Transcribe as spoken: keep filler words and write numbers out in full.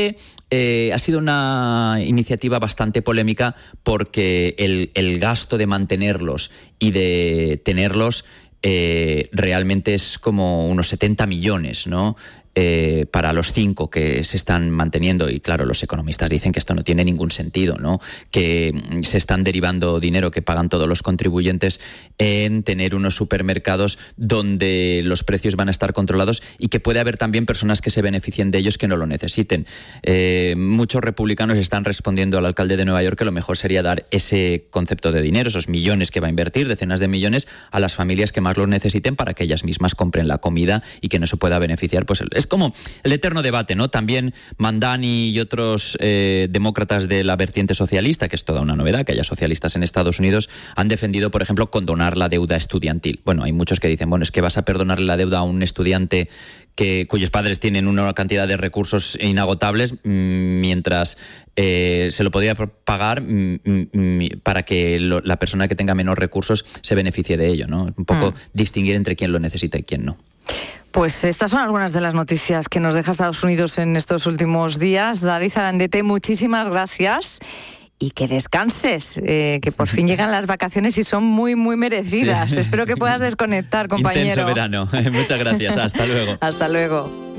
realmente eh, ha sido una iniciativa bastante polémica porque el, el gasto de mantenerlos y de tenerlos eh, realmente es como unos setenta millones, ¿no? Eh, para los cinco que se están manteniendo, y claro, los economistas dicen que esto no tiene ningún sentido, ¿no? Que se están derivando dinero que pagan todos los contribuyentes en tener unos supermercados donde los precios van a estar controlados y que puede haber también personas que se beneficien de ellos que no lo necesiten. Eh, muchos republicanos están respondiendo al alcalde de Nueva York que lo mejor sería dar ese concepto de dinero, esos millones que va a invertir, decenas de millones, a las familias que más los necesiten para que ellas mismas compren la comida y que no se pueda beneficiar, pues es como el eterno debate, ¿no? También Mandani y otros eh, demócratas de la vertiente socialista, que es toda una novedad, que haya socialistas en Estados Unidos, han defendido, por ejemplo, condonar la deuda estudiantil. Bueno, hay muchos que dicen, bueno, es que vas a perdonarle la deuda a un estudiante que, cuyos padres tienen una cantidad de recursos inagotables, mientras eh, se lo podría pagar mm, para que lo, la persona que tenga menos recursos se beneficie de ello, ¿no? Un poco mm. distinguir entre quién lo necesita y quién no. Pues estas son algunas de las noticias que nos deja Estados Unidos en estos últimos días. David Arandete, muchísimas gracias y que descanses, eh, que por fin llegan las vacaciones y son muy, muy merecidas. Sí. Espero que puedas desconectar, compañero. Intenso verano. Muchas gracias. Hasta luego. Hasta luego.